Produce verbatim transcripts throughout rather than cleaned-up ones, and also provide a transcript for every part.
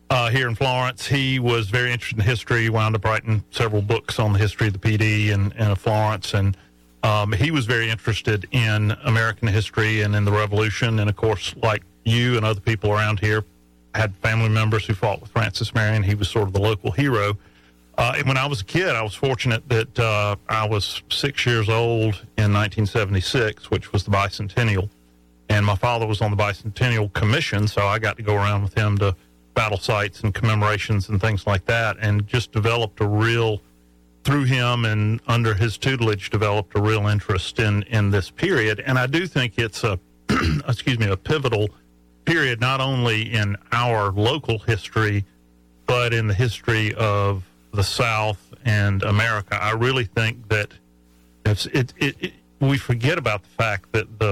uh, here in Florence. He was very interested in history, wound up writing several books on the history of the P D and, and of Florence. And um, he was very interested in American history and in the Revolution. And, of course, like you and other people around here, had family members who fought with Francis Marion. He was sort of the local hero. Uh, and when I was a kid, I was fortunate that uh, I was six years old in nineteen seventy-six, which was the bicentennial. And my father was on the bicentennial commission, so I got to go around with him to battle sites and commemorations and things like that, and just developed a real, through him and under his tutelage, developed a real interest in, in this period. And I do think it's a, excuse me, a pivotal period, not only in our local history, but in the history of the South and America. I really think that it's, it, it, it, we forget about the fact that the,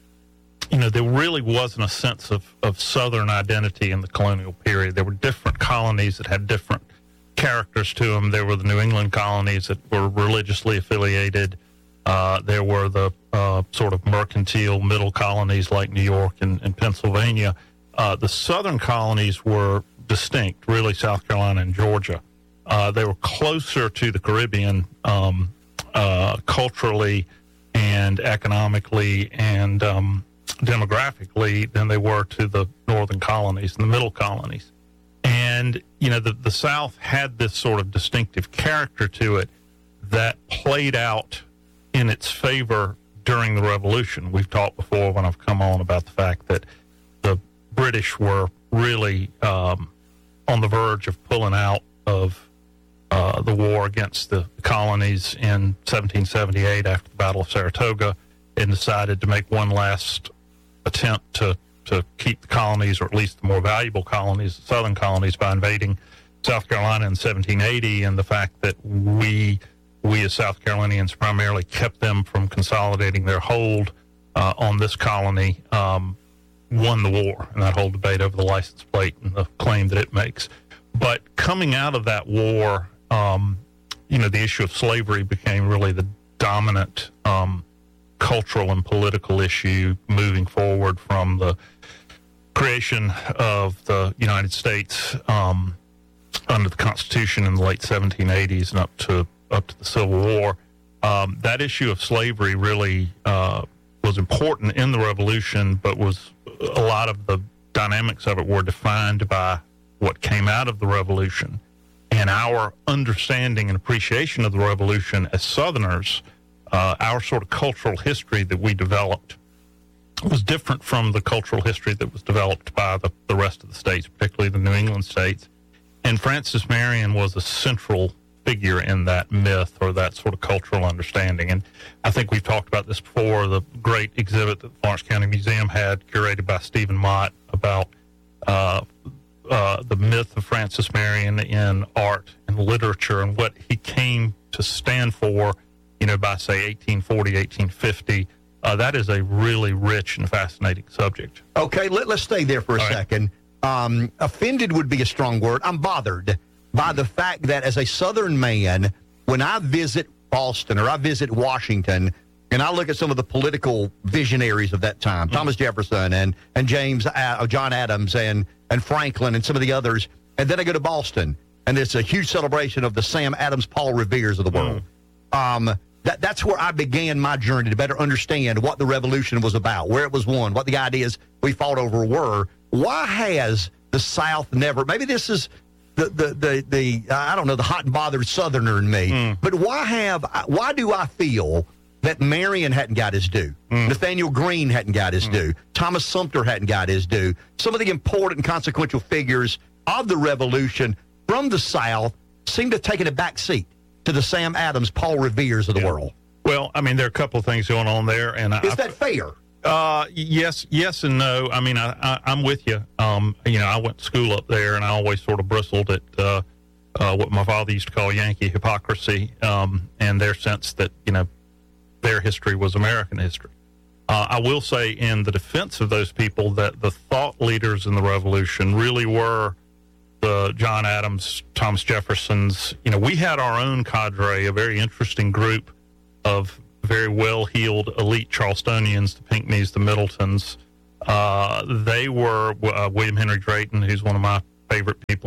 you know, there really wasn't a sense of, of Southern identity in the colonial period. There were different colonies that had different characters to them. There were the New England colonies that were religiously affiliated. Uh, there were the uh, sort of mercantile middle colonies like New York and, and Pennsylvania. Uh, the Southern colonies were distinct, really South Carolina and Georgia. Uh, they were closer to the Caribbean um, uh, culturally and economically and um, demographically than they were to the northern colonies and the middle colonies. And, you know, the, the South had this sort of distinctive character to it that played out in its favor during the Revolution. We've talked before when I've come on about the fact that the British were really um, on the verge of pulling out of Uh, the war against the colonies in seventeen seventy-eight after the Battle of Saratoga, and decided to make one last attempt to, to keep the colonies, or at least the more valuable colonies, the southern colonies, by invading South Carolina in seventeen eighty. And the fact that we, we as South Carolinians primarily kept them from consolidating their hold uh, on this colony um, won the war, and that whole debate over the license plate and the claim that it makes. But coming out of that war, Um, you know, the issue of slavery became really the dominant um, cultural and political issue moving forward from the creation of the United States um, under the Constitution in the late seventeen eighties and up to up to the Civil War. Um, that issue of slavery really uh, was important in the Revolution, but was a lot of the dynamics of it were defined by what came out of the Revolution. And our understanding and appreciation of the Revolution as Southerners, uh, our sort of cultural history that we developed was different from the cultural history that was developed by the, the rest of the states, particularly the New England states. And Francis Marion was a central figure in that myth or that sort of cultural understanding. And I think we've talked about this before, the great exhibit that the Florence County Museum had, curated by Stephen Mott, about uh, Uh, the myth of Francis Marion in art and literature and what he came to stand for, you know, by, say, eighteen forty, eighteen fifty. Uh, that is a really rich and fascinating subject. Okay, let, let's stay there for a All second. Right. Um, offended would be a strong word. I'm bothered by the fact that as a Southern man, when I visit Boston or I visit Washington, and I look at some of the political visionaries of that time, mm-hmm. Thomas Jefferson and, and James, uh, John Adams and, and Franklin and some of the others, and then I go to Boston, and it's a huge celebration of the Sam Adams, Paul Reveres of the world. Mm-hmm. Um, that, that's where I began my journey to better understand what the Revolution was about, where it was won, what the ideas we fought over were. Why has the South never, maybe this is the, the, the, the I don't know, the hot and bothered Southerner in me, mm. but why have, why do I feel that Marion hadn't got his due, mm. Nathaniel Greene hadn't got his mm. due, Thomas Sumter hadn't got his due, some of the important and consequential figures of the Revolution from the South seem to have taken a back seat to the Sam Adams, Paul Reveres of the yeah. world. Well, I mean, there are a couple of things going on there. And Is I, that fair? Uh, yes, yes and no. I mean, I, I, I'm with you. Um, you know, I went to school up there, and I always sort of bristled at uh, uh, what my father used to call Yankee hypocrisy, um, and their sense that, you know, their history was American history. Uh, I will say in the defense of those people that the thought leaders in the Revolution really were the John Adams, Thomas Jeffersons. You know, we had our own cadre, a very interesting group of very well-heeled elite Charlestonians, the Pinckneys, the Middletons. Uh, they were uh, William Henry Drayton, who's one of my favorite people in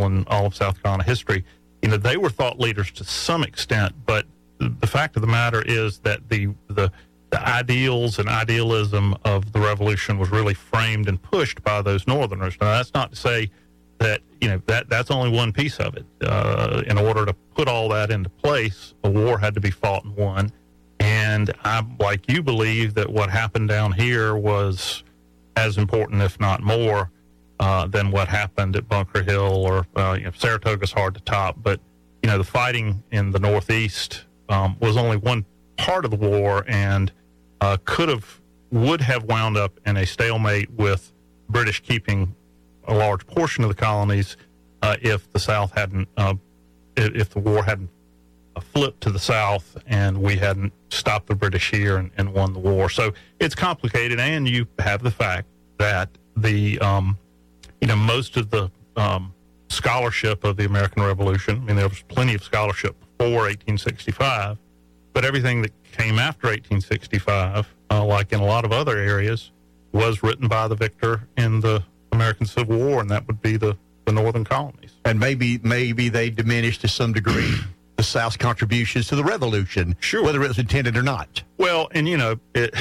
in all of South Carolina history. You know, they were thought leaders to some extent, but the, the fact of the matter is that the, the the ideals and idealism of the Revolution was really framed and pushed by those Northerners. Now, that's not to say that, you know, that that's only one piece of it. Uh, in order to put all that into place, a war had to be fought and won. And I, like you, believe that what happened down here was as important, if not more, uh, than what happened at Bunker Hill or, uh, you know, Saratoga's hard to top. But, you know, the fighting in the Northeast um, was only one part of the war, and uh, could have, would have wound up in a stalemate with British keeping a large portion of the colonies uh, if the South hadn't, uh, if the war hadn't flipped to the South and we hadn't stopped the British here and, and won the war. So it's complicated, and you have the fact that the, um, you know, most of the um, scholarship of the American Revolution, I mean, there was plenty of scholarship before eighteen sixty-five, but everything that came after eighteen sixty-five, uh, like in a lot of other areas, was written by the victor in the American Civil War, and that would be the, the northern colonies. And maybe maybe they diminished to some degree the South's contributions to the Revolution, sure, whether it was intended or not. Well, and, you know, it,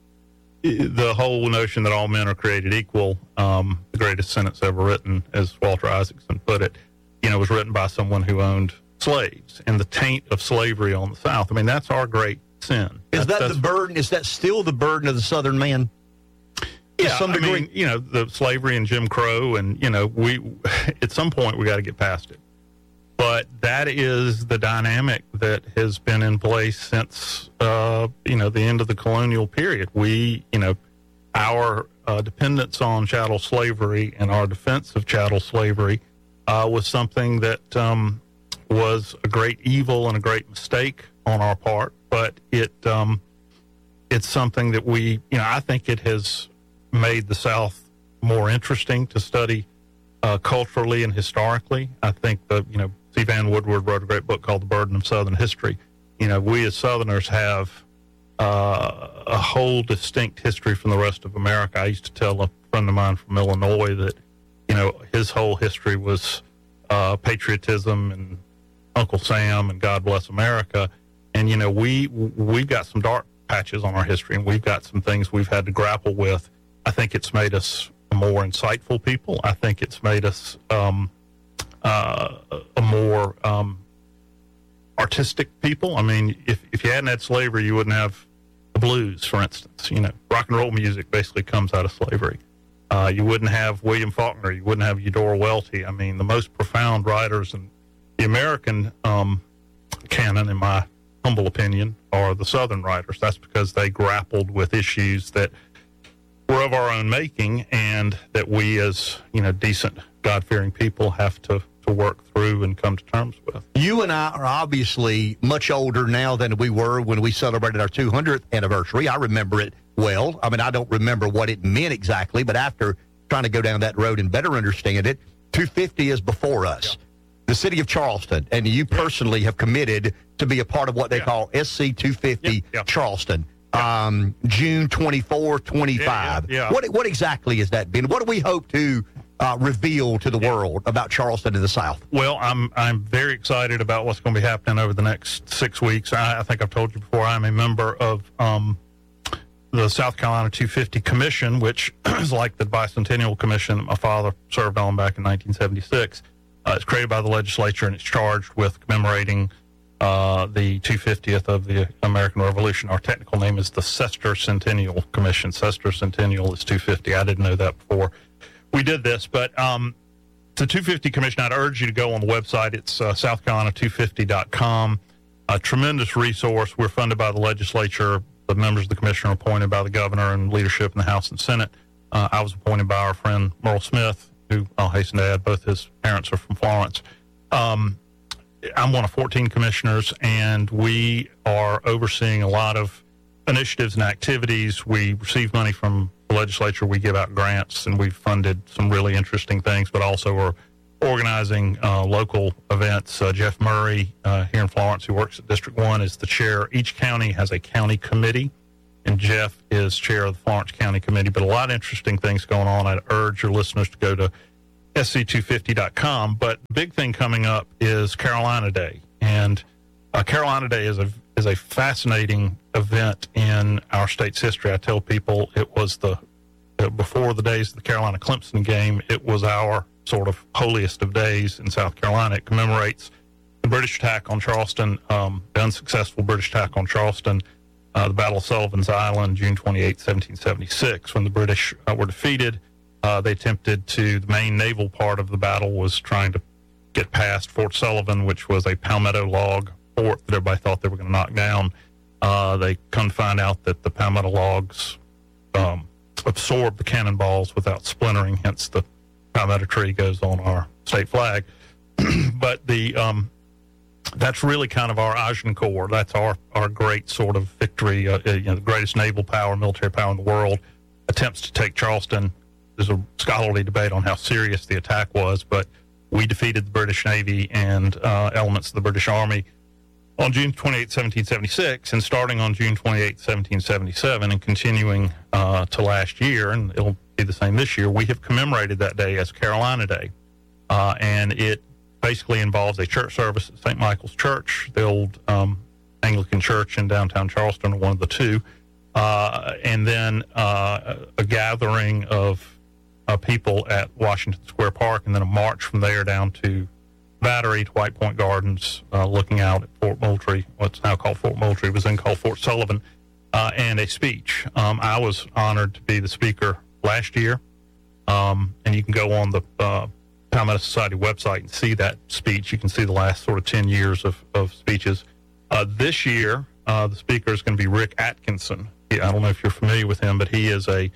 it, the whole notion that all men are created equal, um, the greatest sentence ever written, as Walter Isaacson put it, you know, was written by someone who owned slaves, and the taint of slavery on the South. I mean, that's our great sin. Is that's, that the burden? Is that still the burden of the Southern man? Yeah, to some degree? I mean, you know, the slavery and Jim Crow, and, you know, we, at some point, we got to get past it. But that is the dynamic that has been in place since, uh, you know, the end of the colonial period. We, you know, our uh, dependence on chattel slavery and our defense of chattel slavery uh, was something that um, was a great evil and a great mistake on our part. But it, um, it's something that we, you know, I think it has made the South more interesting to study uh, culturally and historically. I think that, you know, C. Vann Woodward wrote a great book called The Burden of Southern History. You know, we as Southerners have uh, a whole distinct history from the rest of America. I used to tell a friend of mine from Illinois that, you know, his whole history was uh, patriotism and Uncle Sam and God Bless America. And, you know, we, we've got some dark patches on our history, and we've got some things we've had to grapple with. I think it's made us more insightful people. I think it's made us um, uh, a more um, artistic people. I mean, if, if you hadn't had slavery, you wouldn't have the blues, for instance. You know, rock and roll music basically comes out of slavery. Uh, you wouldn't have William Faulkner. You wouldn't have Eudora Welty. I mean, the most profound writers in the American um, canon, in my humble opinion, are the Southern writers. That's because they grappled with issues that were of our own making, and that we as, you know, decent, God-fearing people have to, to work through and come to terms with. You and I are obviously much older now than we were when we celebrated our two hundredth anniversary. I remember it well. I mean, I don't remember what it meant exactly, but after trying to go down that road and better understand it, two fifty is before us. Yeah. The city of Charleston, and you personally have committed to be a part of what they yeah. call S C two fifty yeah. Yeah. Charleston. Um, June twenty-fourth, twenty-five. Yeah, yeah, yeah. What what exactly has that been? What do we hope to uh, reveal to the yeah. world about Charleston and the South? Well, I'm I'm very excited about what's going to be happening over the next six weeks. I, I think I've told you before, I'm a member of um, the South Carolina two fifty Commission, which is like the Bicentennial Commission that my father served on back in nineteen seventy-six. Uh, it's created by the legislature, and it's charged with commemorating Uh, the two hundred fiftieth of the American Revolution. Our technical name is the Sesquicentennial Commission. Sesquicentennial is two hundred fifty. I didn't know that before we did this, but um, the two hundred fifty Commission, I'd urge you to go on the website. It's uh, south carolina two fifty dot com. A tremendous resource. We're funded by the legislature. The members of the commission are appointed by the governor and leadership in the House and Senate. Uh, I was appointed by our friend Merle Smith, who I'll hasten to add, both his parents are from Florence. Um, I'm one of fourteen commissioners, and we are overseeing a lot of initiatives and activities. We receive money from the legislature. We give out grants, and we've funded some really interesting things, but also we're organizing uh, local events. Uh, Jeff Murray uh, here in Florence, who works at District one, is the chair. Each county has a county committee, and Jeff is chair of the Florence County Committee. But a lot of interesting things going on. I'd urge your listeners to go to S C two fifty dot com. But the big thing coming up is Carolina Day. And uh, Carolina Day is a is a fascinating event in our state's history. I tell people it was the, uh, before the days of the Carolina-Clemson game, it was our sort of holiest of days in South Carolina. It commemorates the British attack on Charleston, um, the unsuccessful British attack on Charleston, uh, the Battle of Sullivan's Island, June twenty-eighth, seventeen seventy-six, when the British uh, were defeated. Uh, they attempted to, the main naval part of the battle was trying to get past Fort Sullivan, which was a palmetto log fort that everybody thought they were going to knock down. Uh, they come to find out that the palmetto logs um, absorb the cannonballs without splintering, hence the palmetto tree goes on our state flag. But the um, that's really kind of our Agincourt. That's our, our great sort of victory, uh, you know, the greatest naval power, military power in the world, attempts to take Charleston. There's a scholarly debate on how serious the attack was, but we defeated the British Navy and uh, elements of the British Army on June twenty-eighth, seventeen seventy-six, and starting on June twenty-eighth, seventeen seventy-seven, and continuing uh, to last year, and it'll be the same this year, we have commemorated that day as Carolina Day. Uh, and it basically involves a church service at Saint Michael's Church, the old um, Anglican church in downtown Charleston, or one of the two, uh, and then uh, a gathering of uh, people at Washington Square Park, and then a march from there down to Battery to White Point Gardens, uh, looking out at Fort Moultrie, what's now called Fort Moultrie, was then called Fort Sullivan, uh, and a speech. Um, I was honored to be the speaker last year, um, and you can go on the uh, Palmetto Society website and see that speech. You can see the last sort of ten years of, of speeches. Uh, this year, uh, the speaker is going to be Rick Atkinson. He, I don't know if you're familiar with him, but he is a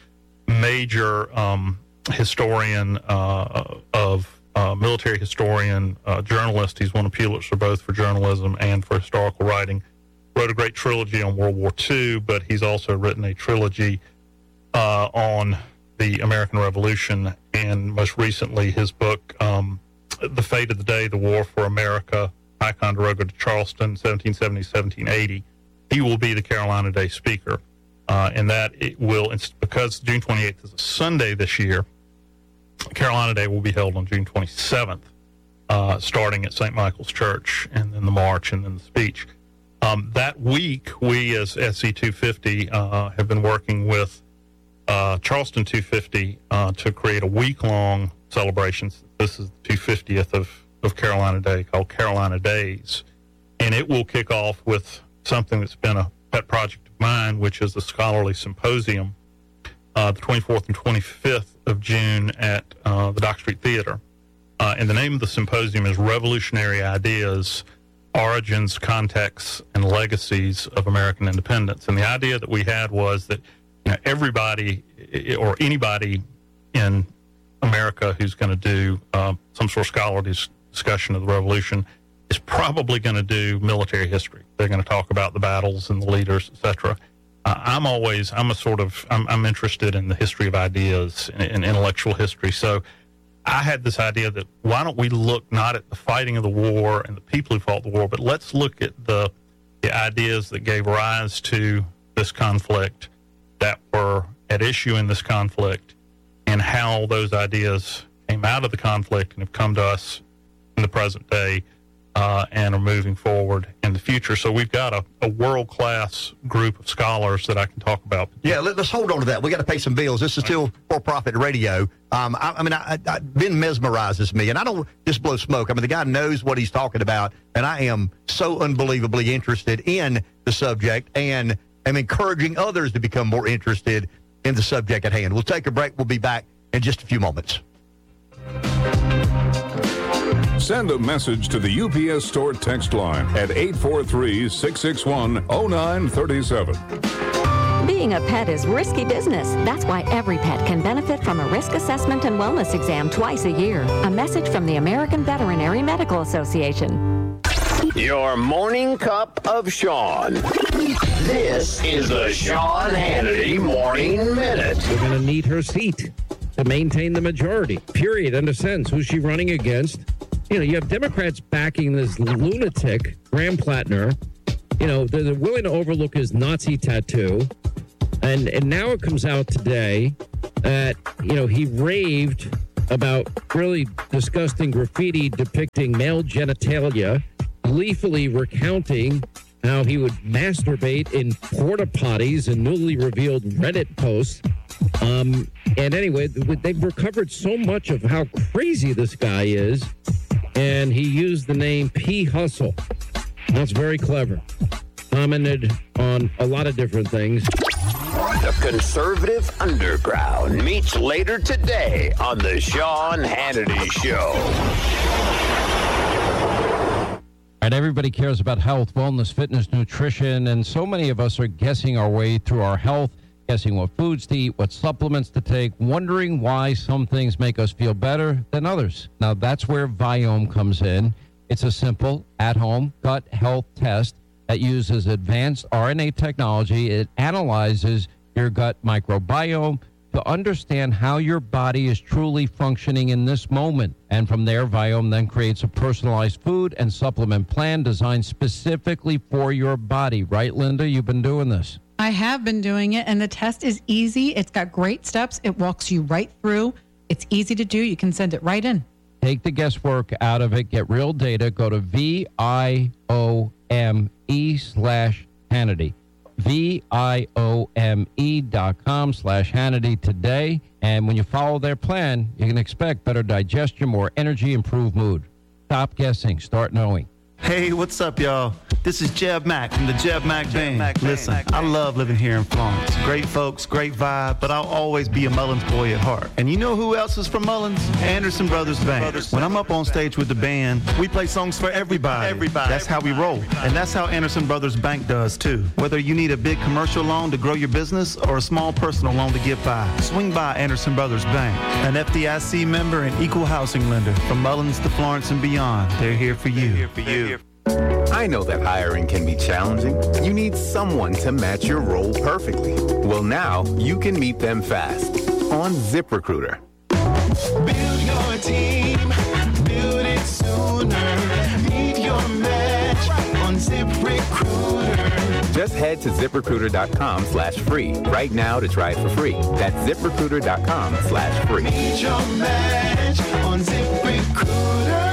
major um, historian uh, of Uh, military historian, uh, journalist. He's won a Pulitzer both for journalism and for historical writing. Wrote a great trilogy on World War Two, but he's also written a trilogy uh, on the American Revolution, and most recently his book, um, The Fate of the Day, The War for America, Ticonderoga to Charleston, seventeen seventy to seventeen eighty. He will be the Carolina Day speaker, uh, and that it will, it's because June twenty-eighth is a Sunday this year, Carolina Day will be held on June twenty-seventh, uh, starting at Saint Michael's Church, and then the march, and then the speech. Um, that week, we as S C two fifty uh, have been working with uh, Charleston two fifty uh, to create a week-long celebration. This is the two hundred fiftieth of, of Carolina Day, called Carolina Days. And it will kick off with something that's been a pet project of mine, which is the Scholarly Symposium, Uh, the twenty-fourth and twenty-fifth of June at uh, the Dock Street Theater. Uh, and the name of the symposium is Revolutionary Ideas, Origins, Contexts, and Legacies of American Independence. And the idea that we had was that, you know, everybody or anybody in America who's going to do uh, some sort of scholarly discussion of the Revolution is probably going to do military history. They're going to talk about the battles and the leaders, et cetera. Uh, I'm always, I'm a sort of, I'm, I'm interested in the history of ideas and, and intellectual history. So I had this idea that why don't we look not at the fighting of the war and the people who fought the war, but let's look at the, the ideas that gave rise to this conflict, that were at issue in this conflict, and how those ideas came out of the conflict and have come to us in the present day. Uh, and are moving forward in the future. So we've got a, a world-class group of scholars that I can talk about. Yeah, let, let's hold on to that. We got to pay some bills. This is still for-profit radio. Um, I, I mean, I, I, Ben mesmerizes me, and I don't just blow smoke. I mean, the guy knows what he's talking about, and I am so unbelievably interested in the subject and am encouraging others to become more interested in the subject at hand. We'll take a break. We'll be back in just a few moments. Send a message to the U P S Store text line at eight four three, six six one, zero nine three seven. Being a pet is risky business. That's why every pet can benefit from a risk assessment and wellness exam twice a year. A message from the American Veterinary Medical Association. Your morning cup of Sean. This is the Sean Hannity Morning Minute. We're going to need her seat to maintain the majority, period. In a sense, who's she running against? You know, you have Democrats backing this lunatic, Graham Plattner. You know, they're, they're willing to overlook his Nazi tattoo. And and now it comes out today that, you know, he raved about really disgusting graffiti depicting male genitalia, gleefully recounting how he would masturbate in porta potties and newly revealed Reddit posts. Um, and anyway, they've recovered so much of how crazy this guy is, and he used the name P. Hustle. That's very clever. Commented on a lot of different things. The Conservative Underground meets later today on the Sean Hannity Show. And everybody cares about health, wellness, fitness, nutrition, and so many of us are guessing our way through our health, guessing what foods to eat, what supplements to take, wondering why some things make us feel better than others. Now, that's where Viome comes in. It's a simple, at-home gut health test that uses advanced R N A technology. It analyzes your gut microbiome to understand how your body is truly functioning in this moment. And from there, Viome then creates a personalized food and supplement plan designed specifically for your body. Right, Linda? You've been doing this. I have been doing it, and the test is easy. It's got great steps. It walks you right through. It's easy to do. You can send it right in. Take the guesswork out of it. Get real data. Go to V I O M E slash Hannity. V I O M E dot com slash Hannity today. And when you follow their plan, you can expect better digestion, more energy, improved mood. Stop guessing. Start knowing. Hey, what's up, y'all? This is Jeb Mack from the Jeb Mack Band. Listen, I love living here in Florence. Great folks, great vibe, but I'll always be a Mullins boy at heart. And you know who else is from Mullins? Anderson Brothers Band. When I'm up on stage with the band, we play songs for everybody. Everybody. That's how we roll. And that's how Anderson Brothers Bank does, too. Whether you need a big commercial loan to grow your business or a small personal loan to get by, swing by Anderson Brothers Bank. An F D I C member and equal housing lender. From Mullins to Florence and beyond, they're here for you. They're here for you. I know that hiring can be challenging. You need someone to match your role perfectly. Well, now you can meet them fast on ZipRecruiter. Build your team, build it sooner. Meet your match on ZipRecruiter. Just head to ZipRecruiter.com slash free right now to try it for free. That's ZipRecruiter.com slash free. Meet your match on ZipRecruiter.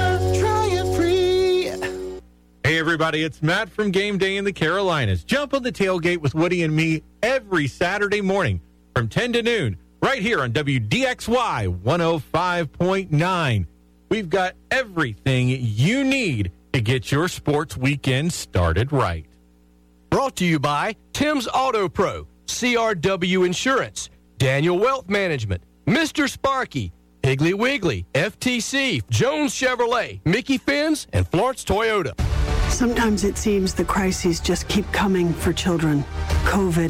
Hey, everybody, it's Matt from Game Day in the Carolinas. Jump on the tailgate with Woody and me every Saturday morning from ten to noon right here on W D X Y one oh five point nine. We've got everything you need to get your sports weekend started right. Brought to you by Tim's Auto Pro, C R W Insurance, Daniel Wealth Management, Mister Sparky, Piggly Wiggly, F T C, Jones Chevrolet, Mickey Fins, and Florence Toyota. Sometimes it seems the crises just keep coming for children. COVID,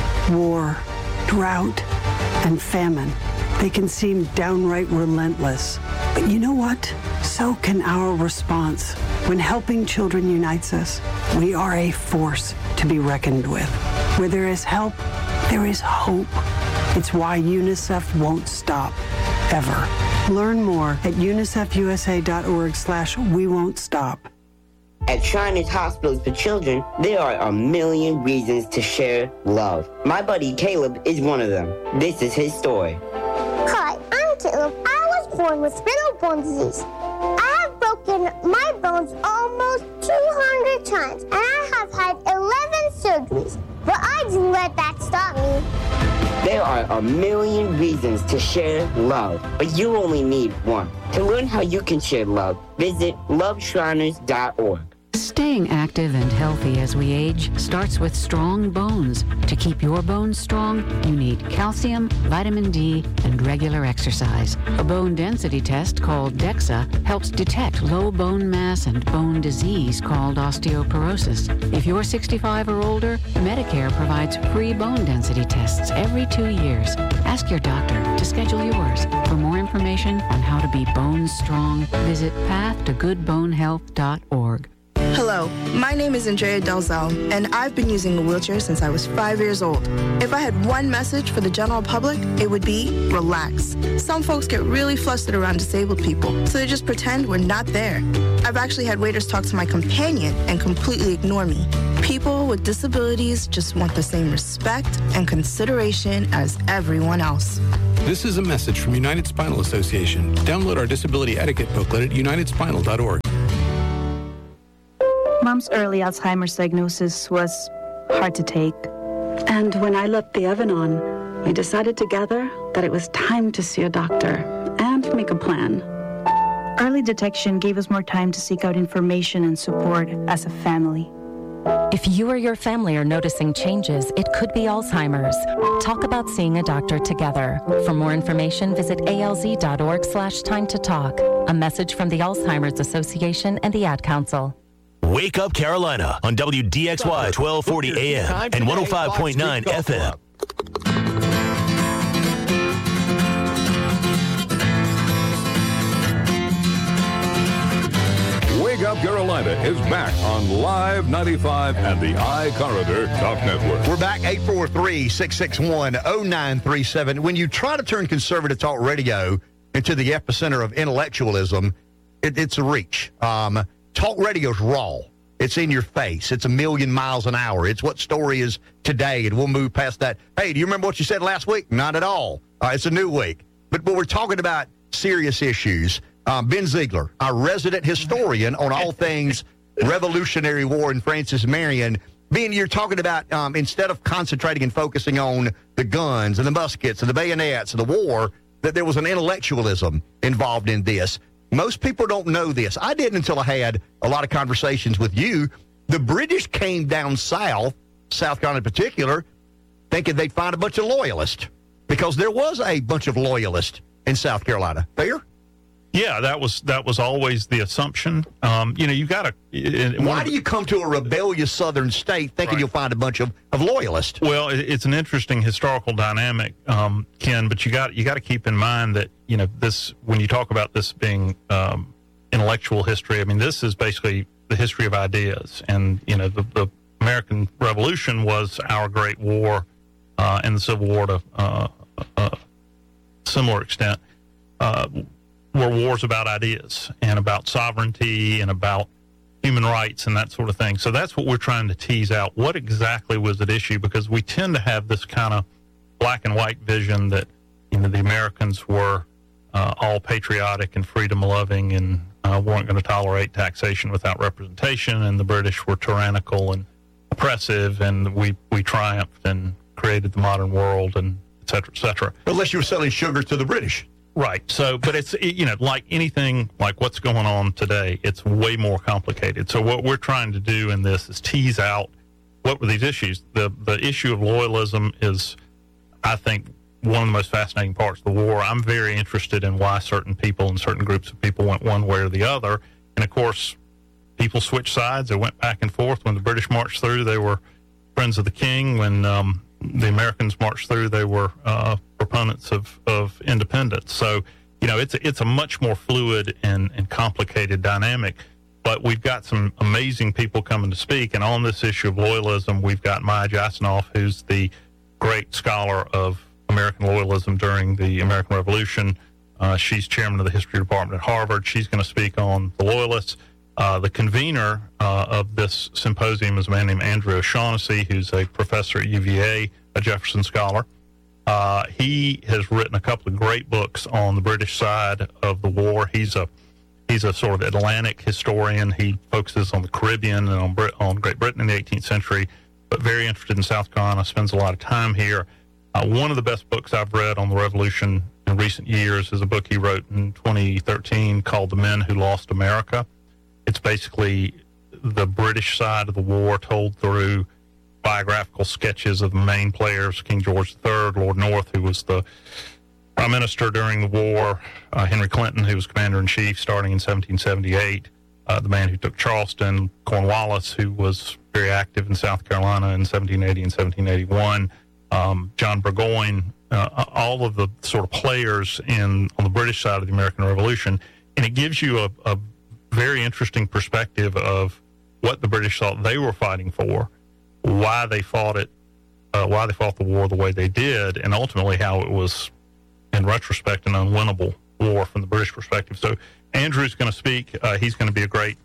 war, drought, and famine. They can seem downright relentless. But you know what? So can our response. When helping children unites us, we are a force to be reckoned with. Where there is help, there is hope. It's why UNICEF won't stop, ever. Learn more at unicefusa.org slash we won't stop. At Shriners Hospitals for Children, there are a million reasons to share love. My buddy Caleb is one of them. This is his story. Hi, I'm Caleb. I was born with spinal bone disease. I have broken my bones almost two hundred times, and I have had eleven surgeries. But I didn't let that stop me. There are a million reasons to share love, but you only need one. To learn how you can share love, visit love shriners dot org. Staying active and healthy as we age starts with strong bones. To keep your bones strong, you need calcium, vitamin D, and regular exercise. A bone density test called DEXA helps detect low bone mass and bone disease called osteoporosis. If you're sixty-five or older, Medicare provides free bone density tests every two years. Ask your doctor to schedule yours. For more information on how to be bone strong, visit path to good bone health dot org. Hello, my name is Andrea Dalzell, and I've been using a wheelchair since I was five years old. If I had one message for the general public, it would be relax. Some folks get really flustered around disabled people, so they just pretend we're not there. I've actually had waiters talk to my companion and completely ignore me. People with disabilities just want the same respect and consideration as everyone else. This is a message from United Spinal Association. Download our disability etiquette booklet at united spinal dot org. Mom's early Alzheimer's diagnosis was hard to take. And when I left the oven on, we decided together that it was time to see a doctor and make a plan. Early detection gave us more time to seek out information and support as a family. If you or your family are noticing changes, it could be Alzheimer's. Talk about seeing a doctor together. For more information, visit alz.org slash time to talk. A message from the Alzheimer's Association and the Ad Council. Wake Up Carolina on W D X Y twelve forty A M and one oh five point nine F M. Wake Up Carolina is back on Live ninety-five and the iCorridor Talk Network. We're back, eight four three, six six one, oh nine three seven. When you try to turn conservative talk radio into the epicenter of intellectualism, it, it's a reach. Um, talk radio's raw. It's in your face. It's a million miles an hour. It's what story is today, and we'll move past that. Hey, do you remember what you said last week? Not at all. Uh, it's a new week. But, but we're talking about serious issues. Um, Ben Ziegler, our resident historian on all things Revolutionary War and Francis Marion. Ben, you're talking about um, instead of concentrating and focusing on the guns and the muskets and the bayonets and the war, that there was an intellectualism involved in this. Most people don't know this. I didn't until I had a lot of conversations with you. The British came down south, South Carolina in particular, thinking they'd find a bunch of loyalists because there was a bunch of loyalists in South Carolina. Fair? Yeah, that was that was always the assumption. Um, you know, you got to. Why do you come to a rebellious southern state thinking right. you'll find a bunch of, of loyalists? Well, it, it's an interesting historical dynamic, um, Ken. But you got you got to keep in mind that you know this when you talk about this being um, intellectual history. I mean, this is basically the history of ideas, and you know, the, the American Revolution was our Great War, uh, and the Civil War to uh, a similar extent. Uh, were wars about ideas and about sovereignty and about human rights and that sort of thing. So that's what we're trying to tease out. What exactly was at issue? Because we tend to have this kind of black and white vision that, you know, the Americans were uh, all patriotic and freedom-loving and uh, weren't going to tolerate taxation without representation, and the British were tyrannical and oppressive, and we, we triumphed and created the modern world, and et cetera, et cetera. Unless you were selling sugar to the British. Right. So, but it's, you know, like anything, like what's going on today, it's way more complicated. So what we're trying to do in this is tease out what were these issues. The the issue of loyalism is, I think, one of the most fascinating parts of the war. I'm very interested in why certain people and certain groups of people went one way or the other. And, of course, people switched sides. They went back and forth. When the British marched through, they were friends of the king. When um, the Americans marched through, they were uh, proponents of, of independence. So, you know, it's a, it's a much more fluid and, and complicated dynamic. But we've got some amazing people coming to speak. And on this issue of loyalism, we've got Maya Jasanoff, who's the great scholar of American loyalism during the American Revolution. Uh, she's chairman of the history department at Harvard. She's going to speak on the Loyalists. Uh, the convener uh, of this symposium is a man named Andrew O'Shaughnessy, who's a professor at U V A, a Jefferson scholar. Uh, he has written a couple of great books on the British side of the war. He's a he's a sort of Atlantic historian. He focuses on the Caribbean and on, Brit- on Great Britain in the eighteenth century, but very interested in South Carolina, spends a lot of time here. Uh, one of the best books I've read on the Revolution in recent years is a book he wrote in twenty thirteen called The Men Who Lost America. It's basically the British side of the war told through biographical sketches of the main players, King George the Third, Lord North, who was the prime minister during the war, uh, Henry Clinton, who was commander-in-chief starting in seventeen seventy-eight, uh, the man who took Charleston, Cornwallis, who was very active in South Carolina in seventeen eighty and seventeen eighty-one, um, John Burgoyne, uh, all of the sort of players in on the British side of the American Revolution. And it gives you a, a very interesting perspective of what the British thought they were fighting for, why they fought it, uh, why they fought the war the way they did, and ultimately how it was, in retrospect, an unwinnable war from the British perspective. So Andrew's going to speak. Uh, he's going to be a great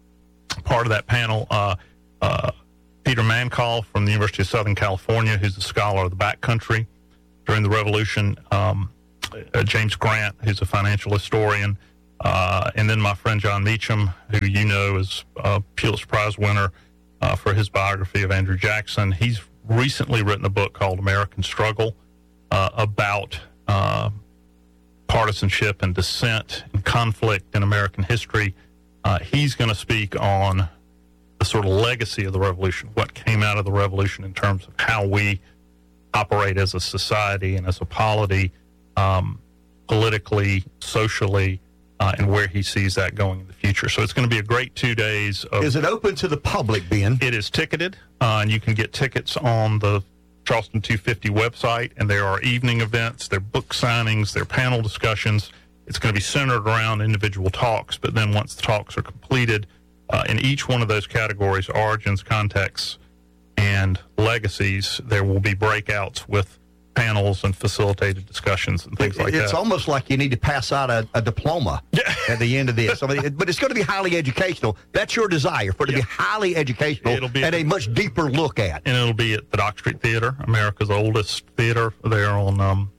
part of that panel. Uh, uh, Peter Mancall from the University of Southern California, who's a scholar of the backcountry during the Revolution. Um, uh, James Grant, who's a financial historian, uh, and then my friend John Meacham, who you know is a Pulitzer Prize winner uh, for his biography of Andrew Jackson. He's recently written a book called American Struggle uh, about uh, partisanship and dissent and conflict in American history. Uh, he's going to speak on the sort of legacy of the revolution, what came out of the revolution in terms of how we operate as a society and as a polity, um, politically, socially, uh, and where he sees that going in the future. So it's going to be a great two days. Of, is it open to the public, Ben? It is ticketed, uh, and you can get tickets on the Charleston two fifty website, and there are evening events, there are book signings, there are panel discussions. It's going to be centered around individual talks, but then once the talks are completed, uh, in each one of those categories, origins, contexts, and legacies, there will be breakouts with panels and facilitated discussions and things it, like it's that. It's almost like you need to pass out a, a diploma at the end of this. I mean, but it's going to be highly educational. That's your desire, for it to yeah. be highly educational it'll be and a much deeper look at. And it'll be at the Dock Street Theater, America's oldest theater there on um,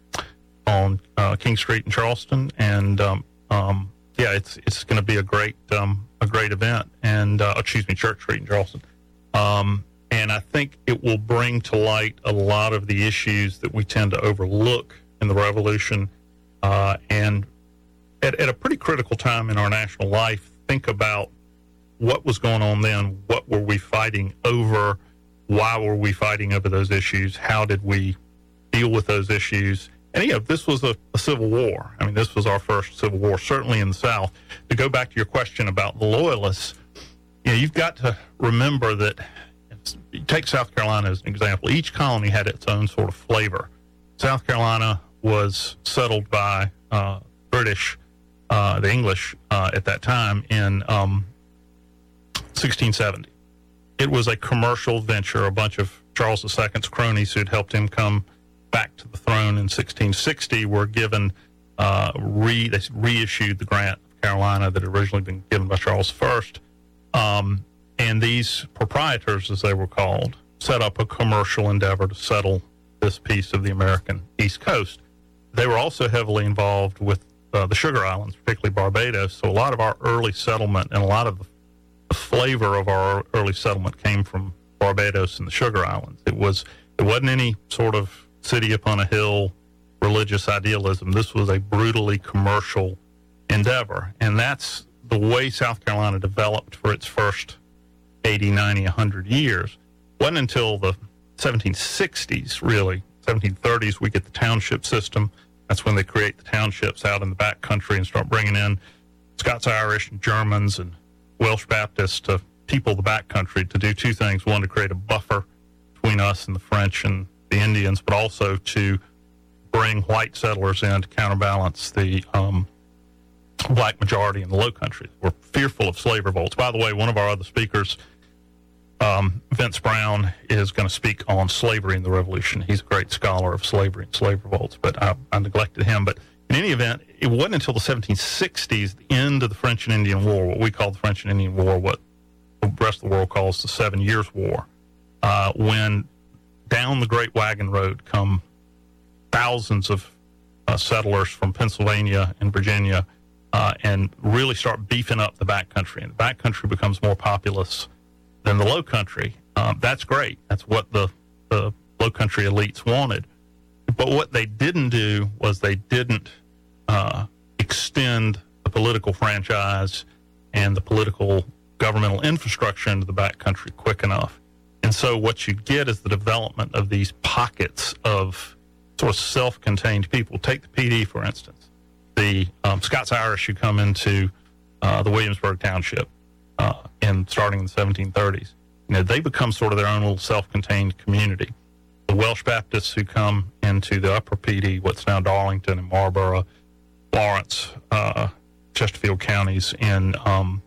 on uh, King Street in Charleston. And um, um, yeah, it's it's going to be a great um, a great event. And uh, excuse me, Church Street in Charleston. Um, And I think it will bring to light a lot of the issues that we tend to overlook in the revolution. Uh, and at, at a pretty critical time in our national life, think about what was going on then. What were we fighting over? Why were we fighting over those issues? How did we deal with those issues? And, you know, this was a, a civil war. I mean, this was our first civil war, certainly in the South. To go back to your question about the Loyalists, you know, you've got to remember that. Take South Carolina as an example. Each colony had its own sort of flavor. South Carolina was settled by uh, British, uh, the English uh, at that time in um, sixteen seventy. It was a commercial venture. A bunch of Charles the Second's cronies who'd helped him come back to the throne in sixteen sixty were given, uh, re, they reissued the grant of Carolina that had originally been given by Charles the First. Um, And these proprietors, as they were called, set up a commercial endeavor to settle this piece of the American East Coast. They were also heavily involved with uh, the Sugar Islands, particularly Barbados. So a lot of our early settlement and a lot of the flavor of our early settlement came from Barbados and the Sugar Islands. It was it wasn't any sort of city upon a hill religious idealism. This was a brutally commercial endeavor, and that's the way South Carolina developed for its first eighty, ninety, one hundred years. It wasn't until the seventeen sixties, really, seventeen thirties, we get the township system. That's when they create the townships out in the back country and start bringing in Scots-Irish and Germans and Welsh Baptists to people the back country to do two things. One, to create a buffer between us and the French and the Indians, but also to bring white settlers in to counterbalance the um, black majority in the Low Country. We're fearful of slave revolts. By the way, one of our other speakers, um, Vince Brown, is going to speak on slavery in the Revolution. He's a great scholar of slavery and slave revolts, but I, I neglected him. But in any event, it wasn't until the seventeen sixties, the end of the French and Indian War, what we call the French and Indian War, what the rest of the world calls the Seven Years' War, uh, when down the Great Wagon Road come thousands of uh, settlers from Pennsylvania and Virginia, Uh, and really start beefing up the backcountry. And the backcountry becomes more populous than the low country. Um, that's great. That's what the, the low country elites wanted. But what they didn't do was they didn't uh, extend the political franchise and the political governmental infrastructure into the backcountry quick enough. And so what you get is the development of these pockets of sort of self-contained people. Take the P D, for instance. The um, Scots-Irish who come into uh, the Williamsburg Township uh, in starting in the seventeen thirties, you know, they become sort of their own little self-contained community. The Welsh Baptists who come into the Upper P D, what's now Darlington and Marlborough, Lawrence, uh, Chesterfield counties, in um,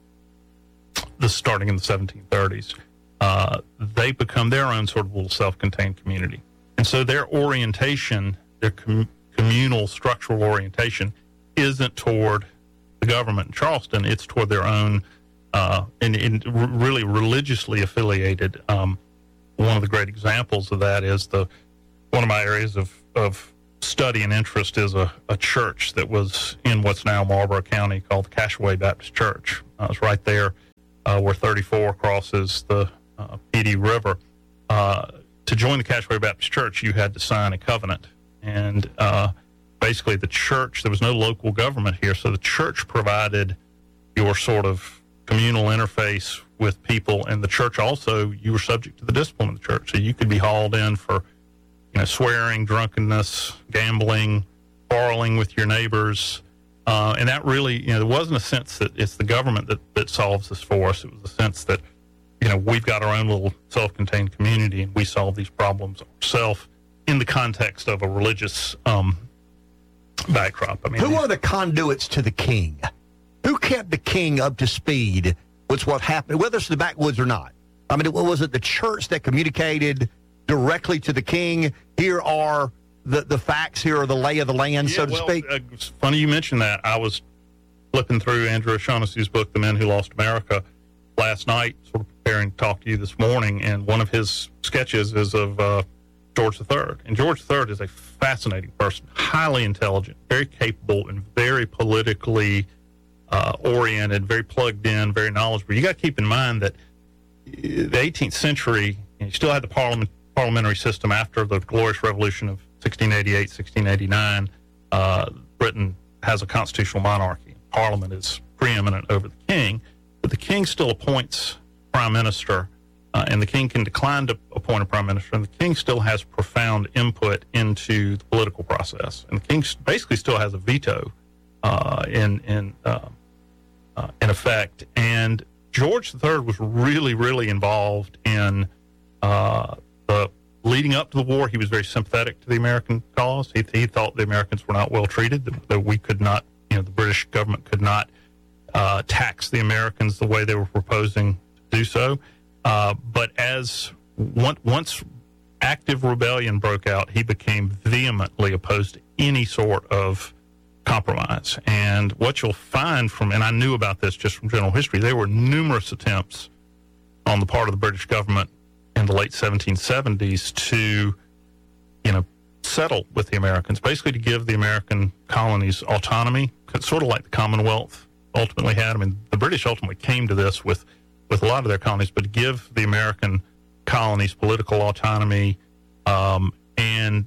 this starting in the seventeen thirties, uh, they become their own sort of little self-contained community. And so their orientation, their com- communal structural orientation, isn't toward the government in Charleston. It's toward their own, uh, and, and really religiously affiliated. Um, one of the great examples of that is the one of my areas of, of study and interest is a, a church that was in what's now Marlboro County called the Cashaway Baptist Church. Uh, it's right there uh, where thirty-four crosses the uh, P D River. Uh, to join the Cashaway Baptist Church, you had to sign a covenant. And uh, basically the church, there was no local government here, so the church provided your sort of communal interface with people, and the church also, you were subject to the discipline of the church. So you could be hauled in for, you know, swearing, drunkenness, gambling, quarreling with your neighbors. Uh, and that really, you know, there wasn't a sense that it's the government that, that solves this for us. It was a sense that, you know, we've got our own little self-contained community and we solve these problems ourselves in the context of a religious um, backdrop. I mean, who are the conduits to the king? Who kept the king up to speed with what happened, whether it's the backwoods or not? I mean, was it the church that communicated directly to the king? Here are the, the facts. Here are the lay of the land, yeah, so to well, speak. Uh, it's funny you mentioned that. I was flipping through Andrew O'Shaughnessy's book, The Men Who Lost America, last night, sort of preparing to talk to you this morning, and one of his sketches is of uh, George the Third. And George the Third is a fascinating person, highly intelligent, very capable, and very politically uh, oriented, very plugged in, very knowledgeable. You got to keep in mind that the eighteenth century, you still had the parliament, parliamentary system after the Glorious Revolution of sixteen eighty-eight, sixteen eighty-nine. Uh, Britain has a constitutional monarchy. Parliament is preeminent over the king, but the king still appoints prime minister, uh, and the king can decline to appoint a prime minister, and the king still has profound input into the political process. And the king basically still has a veto uh, in in uh, uh, in effect. And George the Third was really, really involved in uh, the leading up to the war. He was very sympathetic to the American cause. He, he thought the Americans were not well treated, that, that we could not, you know, the British government could not uh, tax the Americans the way they were proposing to do so. Uh, but as one, once active rebellion broke out, he became vehemently opposed to any sort of compromise. And what you'll find from, and I knew about this just from general history, there were numerous attempts on the part of the British government in the late seventeen seventies to, you know, settle with the Americans, basically to give the American colonies autonomy, sort of like the Commonwealth ultimately had. I mean, the British ultimately came to this with, with a lot of their colonies, but to give the American colonies political autonomy, um, and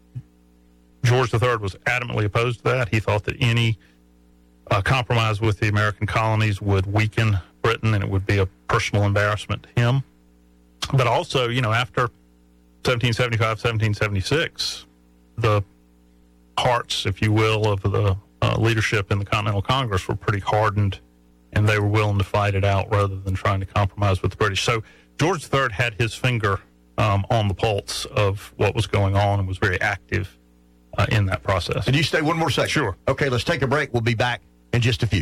George the Third was adamantly opposed to that. He thought that any uh, compromise with the American colonies would weaken Britain, and it would be a personal embarrassment to him. But also, you know, after seventeen seventy-five, seventeen seventy-six, the hearts, if you will, of the uh, leadership in the Continental Congress were pretty hardened, and they were willing to fight it out rather than trying to compromise with the British. So George the Third had his finger um, on the pulse of what was going on and was very active uh, in that process. Can you stay one more second? Sure. Okay, let's take a break. We'll be back in just a few.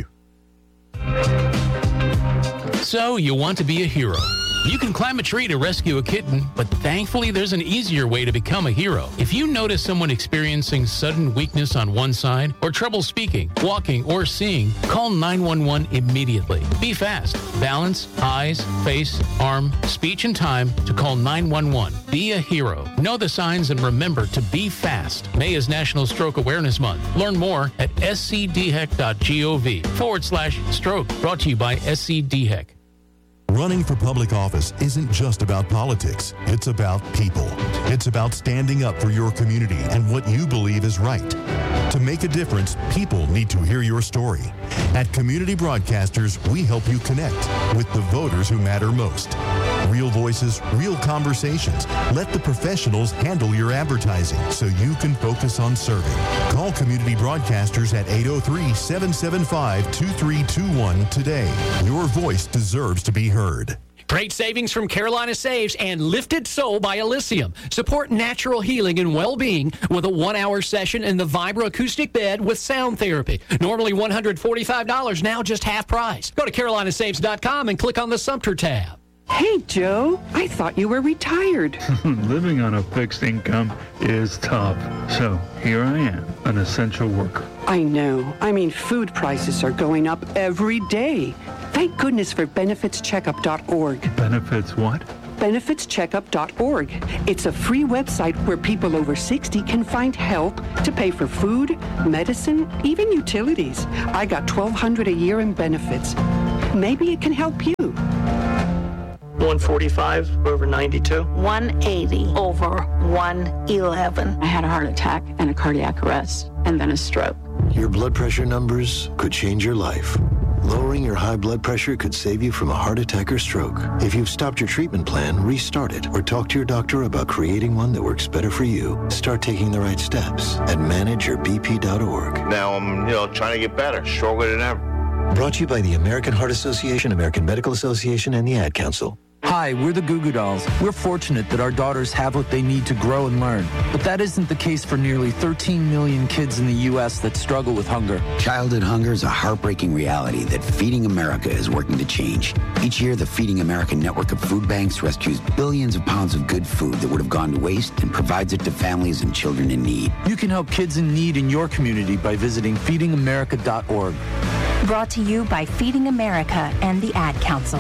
So you want to be a hero. You can climb a tree to rescue a kitten, but thankfully there's an easier way to become a hero. If you notice someone experiencing sudden weakness on one side, or trouble speaking, walking, or seeing, call nine one one immediately. Be fast. Balance, eyes, face, arm, speech, and time to call nine one one. Be a hero. Know the signs and remember to be fast. May is National Stroke Awareness Month. Learn more at scdhec.gov forward slash stroke. Brought to you by S C D H E C. Running for public office isn't just about politics. It's about people. It's about standing up for your community and what you believe is right. To make a difference, people need to hear your story. At Community Broadcasters, we help you connect with the voters who matter most. Real voices, real conversations. Let the professionals handle your advertising so you can focus on serving. Call Community Broadcasters at eight oh three, seven seven five, two three two one today. Your voice deserves to be heard. Great savings from Carolina Saves and Lifted Soul by Elysium. Support natural healing and well-being with a one-hour session in the Vibra acoustic bed with sound therapy. Normally one hundred forty-five dollars, now just half price. Go to carolina saves dot com and click on the Sumter tab. Hey, Joe, I thought you were retired. Living on a fixed income is tough. So here I am, an essential worker. I know. I mean, food prices are going up every day. Thank goodness for benefits checkup dot org. Benefits what? benefits checkup dot org. It's a free website where people over sixty can find help to pay for food, medicine, even utilities. I got twelve hundred dollars a year in benefits. Maybe it can help you. one forty-five over ninety-two. one eighty over one eleven. I had a heart attack and a cardiac arrest and then a stroke. Your blood pressure numbers could change your life. Lowering your high blood pressure could save you from a heart attack or stroke. If you've stopped your treatment plan, restart it or talk to your doctor about creating one that works better for you. Start taking the right steps at manage your b p dot org. Now I'm, you know, trying to get better, stronger than ever. Brought to you by the American Heart Association, American Medical Association, and the Ad Council. Hi, we're the Goo Goo Dolls. We're fortunate that our daughters have what they need to grow and learn. But that isn't the case for nearly thirteen million kids in the U S that struggle with hunger. Childhood hunger is a heartbreaking reality that Feeding America is working to change. Each year, the Feeding America network of food banks rescues billions of pounds of good food that would have gone to waste and provides it to families and children in need. You can help kids in need in your community by visiting feeding america dot org. Brought to you by Feeding America and the Ad Council.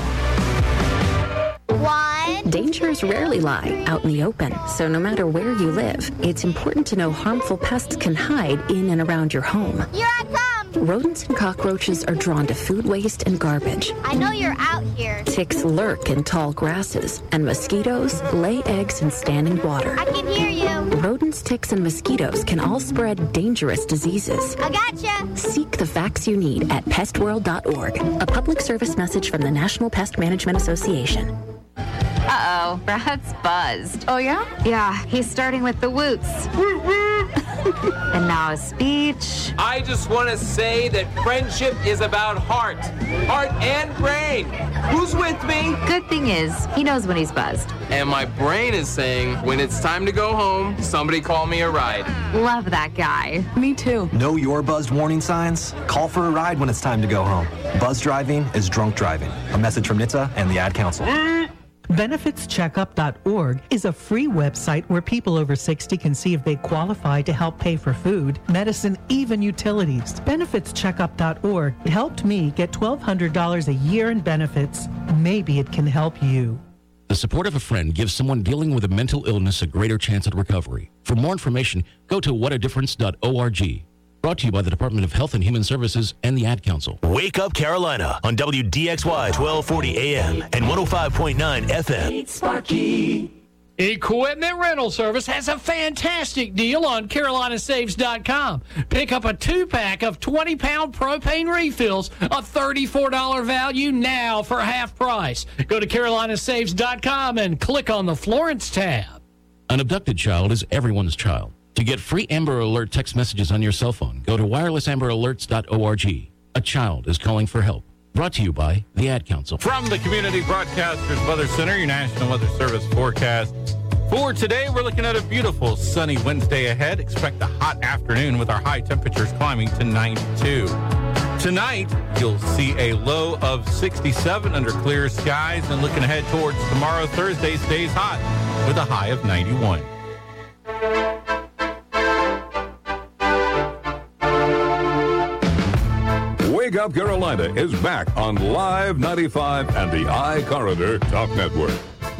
One. Dangers rarely lie out in the open, so no matter where you live, it's important to know harmful pests can hide in and around your home. Here I come. Rodents and cockroaches are drawn to food waste and garbage. I know you're out here. Ticks lurk in tall grasses, and mosquitoes lay eggs in standing water. I can hear you. Rodents, ticks, and mosquitoes can all spread dangerous diseases. I gotcha. Seek the facts you need at pest world dot org. A public service message from the National Pest Management Association. Uh-oh, Brad's buzzed. Oh, yeah? Yeah, he's starting with the woots. And now a speech. I just want to say that friendship is about heart. Heart and brain. Who's with me? Good thing is, he knows when he's buzzed. And my brain is saying, when it's time to go home, somebody call me a ride. Love that guy. Me too. Know your buzzed warning signs? Call for a ride when it's time to go home. Buzz driving is drunk driving. A message from N H T S A and the Ad Council. benefits checkup dot org is a free website where people over sixty can see if they qualify to help pay for food, medicine, even utilities. benefits checkup dot org helped me get twelve hundred dollars a year in benefits. Maybe it can help you. The support of a friend gives someone dealing with a mental illness a greater chance at recovery. For more information, go to what a difference dot org. Brought to you by the Department of Health and Human Services and the Ad Council. Wake Up Carolina on W D X Y twelve forty A M and one oh five point nine F M. Sparky. Equipment Rental Service has a fantastic deal on carolina saves dot com. Pick up a two-pack of twenty-pound propane refills, a thirty-four dollars value now for half price. Go to carolina saves dot com and click on the Florence tab. An abducted child is everyone's child. To get free Amber Alert text messages on your cell phone, go to wireless amber alerts dot org. A child is calling for help. Brought to you by the Ad Council. From the Community Broadcasters Weather Center, your National Weather Service forecast. For today, we're looking at a beautiful sunny Wednesday ahead. Expect a hot afternoon with our high temperatures climbing to ninety-two. Tonight, you'll see a low of sixty-seven under clear skies, and looking ahead towards tomorrow, Thursday stays hot with a high of ninety-one. Wake Up Carolina is back on Live ninety-five and the iCorridor Talk Network.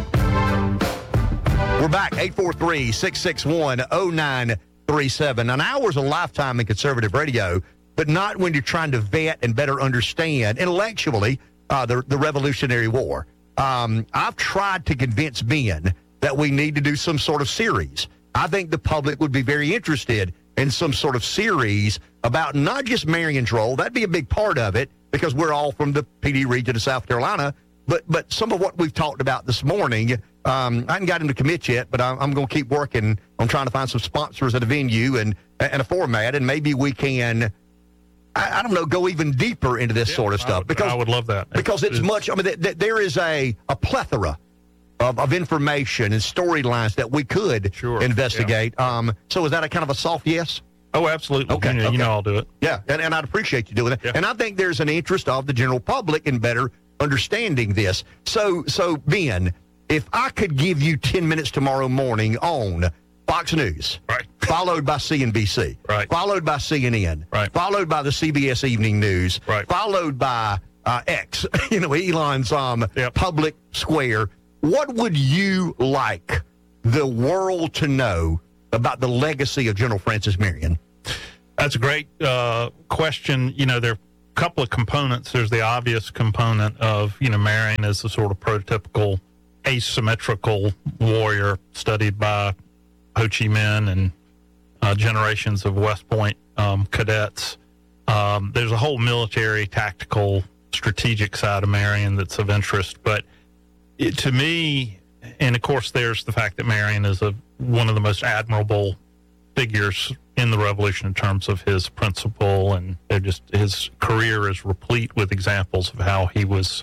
We're back, eight four three, six six one, oh nine three seven. An hour's a lifetime in conservative radio, but not when you're trying to vet and better understand intellectually uh, the, the Revolutionary War. Um, I've tried to convince Ben that we need to do some sort of series. I think the public would be very interested in some sort of series about not just Marion's role. That'd be a big part of it because we're all from the P D region of South Carolina. But but some of what we've talked about this morning, um, I haven't got him to commit yet, but I'm, I'm going to keep working on trying to find some sponsors at a venue and, and a format, and maybe we can, I, I don't know, go even deeper into this yeah, sort of stuff. I would, because I would love that. Because it's, it's much, I mean, th- th- there is a, a plethora Of, of information and storylines that we could sure, investigate. Yeah. Um, so is that a kind of a soft yes? Oh, absolutely. Okay, you know, okay. you know I'll do it. Yeah, and, and I'd appreciate you doing it. Yeah. And I think there's an interest of the general public in better understanding this. So, so Ben, if I could give you ten minutes tomorrow morning on Fox News, right, followed by C N B C, right, followed by C N N, right, followed by the C B S Evening News, right, followed by uh, X, you know, Elon's um, yep. public square, what would you like the world to know about the legacy of General Francis Marion? That's a great uh, question. You know, there are a couple of components. There's the obvious component of, you know, Marion as the sort of prototypical asymmetrical warrior studied by Ho Chi Minh and uh, generations of West Point um, cadets. Um, there's a whole military, tactical, strategic side of Marion that's of interest. But it, to me, and of course, there's the fact that Marion is a, one of the most admirable figures in the Revolution in terms of his principle, and they're just his career is replete with examples of how he was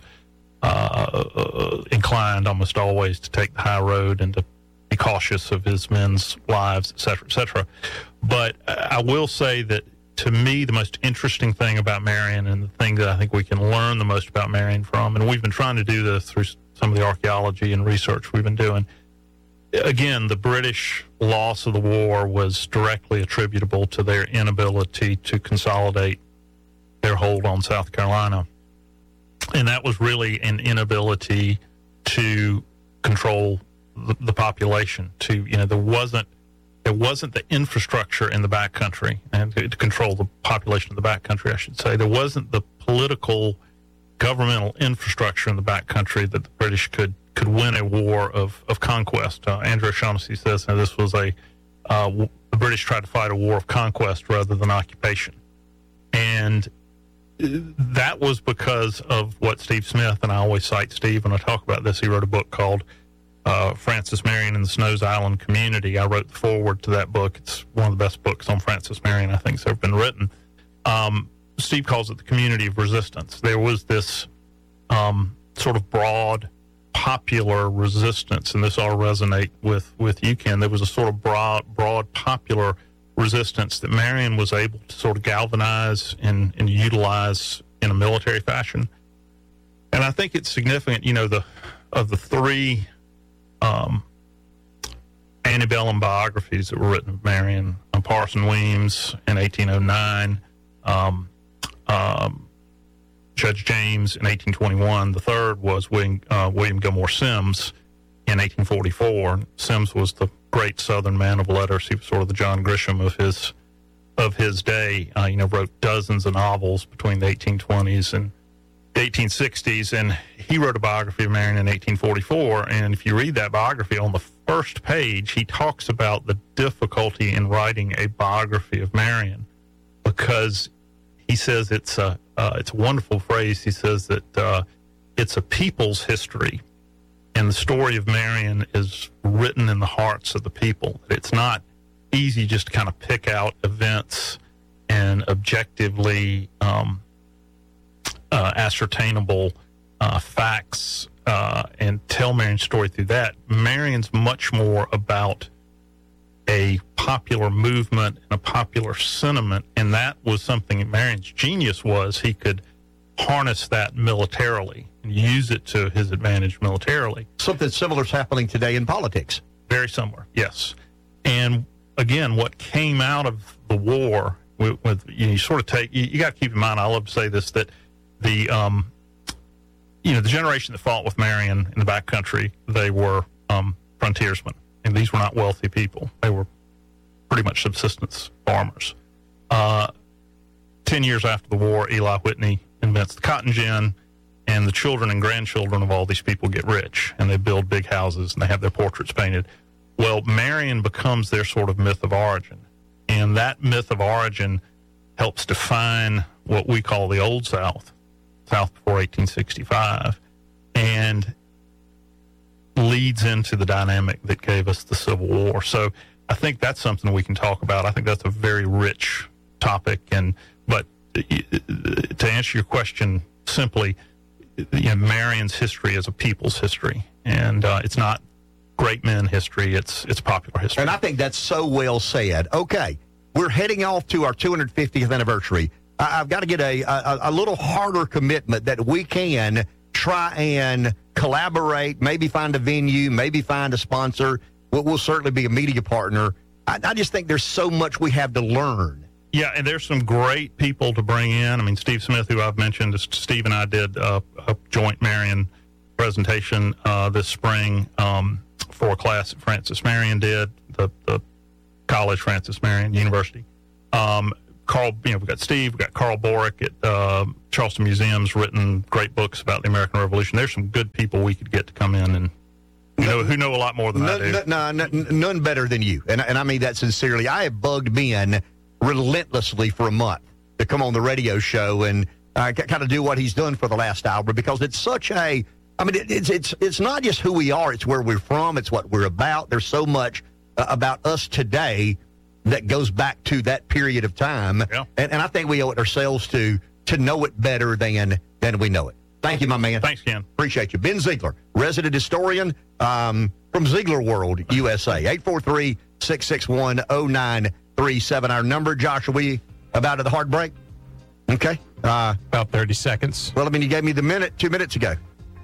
uh, uh, inclined almost always to take the high road and to be cautious of his men's lives, et cetera, et cetera. But I will say that to me, the most interesting thing about Marion, and the thing that I think we can learn the most about Marion from, and we've been trying to do this through some of the archaeology and research we've been doing. Again, the British loss of the war was directly attributable to their inability to consolidate their hold on South Carolina. And that was really an inability to control the, the population. To, you know, there wasn't there wasn't the infrastructure in the backcountry, and to, to control the population of the backcountry, I should say. There wasn't the political, governmental infrastructure in the backcountry that the British could could win a war of, of conquest. Uh, Andrew O'Shaughnessy says now this was a, uh, w- the British tried to fight a war of conquest rather than occupation. And that was because of what Steve Smith, and I always cite Steve when I talk about this, he wrote a book called uh, Francis Marion and the Snows Island Community. I wrote the foreword to that book. It's one of the best books on Francis Marion I think has ever been written. Um, Steve calls it the community of resistance. There was this um, sort of broad popular resistance, and this all resonate with, with you, Ken. There was a sort of broad, broad popular resistance that Marion was able to sort of galvanize and, and utilize in a military fashion. And I think it's significant, you know, the of the three um, antebellum biographies that were written of Marion, um, Parson Weems in eighteen oh nine, um, um, Judge James in eighteen twenty-one. The third was William, uh, William Gilmore Simms in eighteen forty-four. Simms was the great Southern man of letters. He was sort of the John Grisham of his of his day. Uh, you know, wrote dozens of novels between the eighteen twenties and the eighteen sixties, and he wrote a biography of Marion in eighteen forty-four. And if you read that biography, on the first page, he talks about the difficulty in writing a biography of Marion, because he says it's a uh, it's a wonderful phrase. He says that uh, it's a people's history, and the story of Marion is written in the hearts of the people. It's not easy just to kind of pick out events and objectively um, uh, ascertainable uh, facts uh, and tell Marion's story through that. Marion's much more about a popular movement and a popular sentiment, and that was something Marion's genius was. He could harness that militarily and use it to his advantage militarily. Something similar is happening today in politics. Very similar, yes. And again, what came out of the war, with, with you, know, you sort of take, you, you got to keep in mind, I love to say this, that the, um, you know, the generation that fought with Marion in the backcountry, they were um, frontiersmen. And these were not wealthy people. They were pretty much subsistence farmers. Uh, ten years after the war, Eli Whitney invents the cotton gin, and the children and grandchildren of all these people get rich, and they build big houses, and they have their portraits painted. Well, Marion becomes their sort of myth of origin, and that myth of origin helps define what we call the Old South, South before eighteen sixty-five, and leads into the dynamic that gave us the Civil War. So I think that's something we can talk about. I think that's a very rich topic. And but to answer your question simply, you know, Marion's history is a people's history, and uh, it's not great men history. It's it's popular history. And I think that's so well said. Okay, we're heading off to our two hundred fiftieth anniversary. I, I've got to get a, a a little harder commitment that we can try and collaborate, maybe find a venue, maybe find a sponsor. We'll, we'll certainly be a media partner. I, I just think there's so much we have to learn. Yeah, and there's some great people to bring in. I mean, Steve Smith, who I've mentioned, Steve and I did uh, a joint Marion presentation uh, this spring um, for a class that Francis Marion did, the, the college Francis Marion University. Um, Carl, you know, we've got Steve, we've got Carl Borick at uh, Charleston Museum's written great books about the American Revolution. There's some good people we could get to come in and you know who know a lot more than none, I do. No, no, no, none better than you, and and I mean that sincerely. I have bugged Ben relentlessly for a month to come on the radio show and uh, kind of do what he's done for the last hour because it's such a. I mean, it, it's it's it's not just who we are; it's where we're from. It's what we're about. There's so much uh, about us today that goes back to that period of time, yeah. and, and I think we owe it ourselves to to know it better than than we know it. Thank you, my man. Thanks, Ken. Appreciate you. Ben Ziegler, resident historian um, from Ziegler World, U S A. eight four three, six six one, zero nine three seven. Our number, Josh, are we about at the hard break? Okay. Uh, about thirty seconds. Well, I mean, you gave me the minute two minutes ago.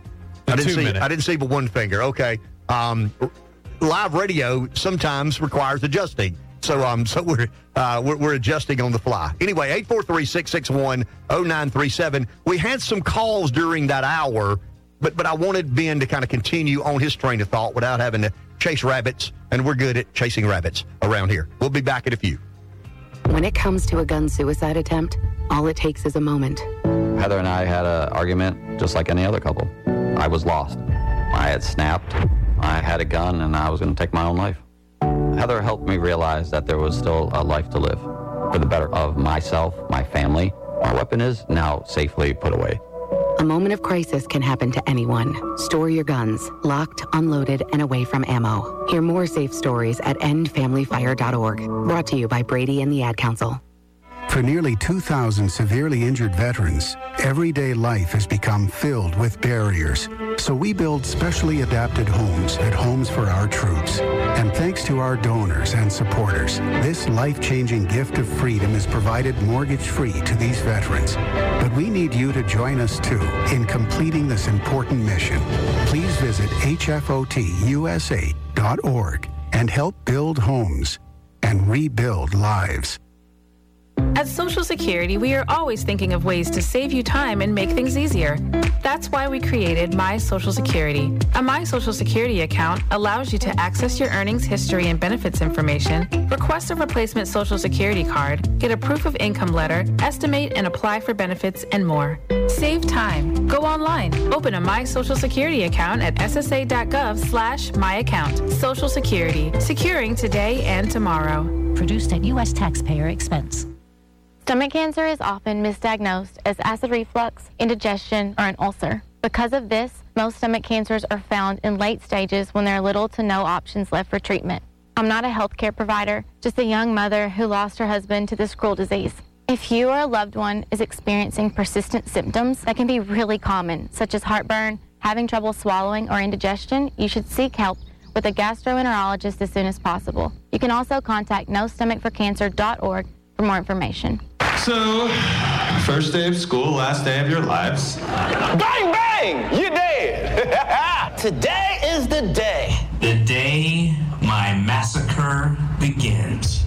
I didn't two see. minutes. I didn't see but one finger. Okay. Um, live radio sometimes requires adjusting. So um, so we're, uh, we're we're adjusting on the fly. Anyway, eight four three, six six one, zero nine three seven. We had some calls during that hour, but but I wanted Ben to kind of continue on his train of thought without having to chase rabbits, and we're good at chasing rabbits around here. We'll be back in a few. When it comes to a gun suicide attempt, all it takes is a moment. Heather and I had an argument just like any other couple. I was lost. I had snapped. I had a gun, and I was going to take my own life. Heather helped me realize that there was still a life to live for the better of myself, my family. My weapon is now safely put away. A moment of crisis can happen to anyone. Store your guns, locked, unloaded, and away from ammo. Hear more safe stories at end family fire dot org. Brought to you by Brady and the Ad Council. For nearly two thousand severely injured veterans, everyday life has become filled with barriers. So we build specially adapted homes at Homes for Our Troops. And thanks to our donors and supporters, this life-changing gift of freedom is provided mortgage-free to these veterans. But we need you to join us, too, in completing this important mission. Please visit H F O T U S A dot org and help build homes and rebuild lives. At Social Security, we are always thinking of ways to save you time and make things easier. That's why we created My Social Security. A My Social Security account allows you to access your earnings history and benefits information, request a replacement Social Security card, get a proof of income letter, estimate and apply for benefits, and more. Save time. Go online. Open a My Social Security account at S S A dot gov slash my account. Social Security. Securing today and tomorrow. Produced at U S taxpayer expense. Stomach cancer is often misdiagnosed as acid reflux, indigestion, or an ulcer. Because of this, most stomach cancers are found in late stages when there are little to no options left for treatment. I'm not a healthcare provider, just a young mother who lost her husband to this cruel disease. If you or a loved one is experiencing persistent symptoms that can be really common, such as heartburn, having trouble swallowing, or indigestion, you should seek help with a gastroenterologist as soon as possible. You can also contact no stomach for cancer dot org for more information. So, first day of school, last day of your lives. Bang, bang! You're dead! Today is the day. The day my massacre begins.